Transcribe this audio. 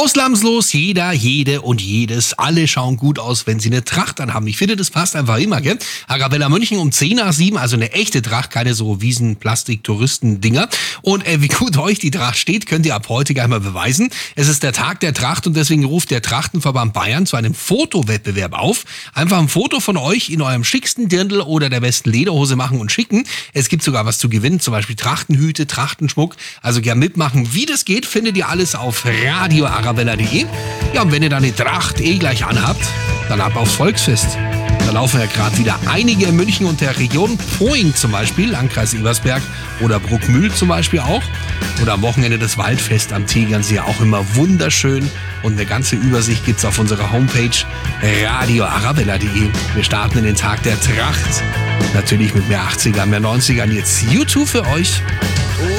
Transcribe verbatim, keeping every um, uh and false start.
Ausnahmslos jeder, jede und jedes, alle schauen gut aus, wenn sie eine Tracht anhaben. Ich finde, das passt einfach immer, gell? Arabella München um zehn nach sieben, also eine echte Tracht, keine so Wiesen-Plastik-Touristen-Dinger. Und äh, wie gut euch die Tracht steht, könnt ihr ab heute gleich mal beweisen. Es ist der Tag der Tracht und deswegen ruft der Trachtenverband Bayern zu einem Fotowettbewerb auf. Einfach ein Foto von euch in eurem schicksten Dirndl oder der besten Lederhose machen und schicken. Es gibt sogar was zu gewinnen, zum Beispiel Trachtenhüte, Trachtenschmuck. Also gern mitmachen. Wie das geht, findet ihr alles auf radio arabella punkt de. Ja, und wenn ihr dann die Tracht eh gleich anhabt, dann ab aufs Volksfest. Da laufen ja gerade wieder einige in München und der Region. Poing zum Beispiel, Landkreis Ebersberg oder Bruckmühl zum Beispiel auch. Oder am Wochenende das Waldfest am Tegernsee, auch immer wunderschön. Und eine ganze Übersicht gibt's auf unserer Homepage radio arabella punkt de. Wir starten in den Tag der Tracht. Natürlich mit mehr achtziger, mehr neunzigern. Jetzt YouTube für euch.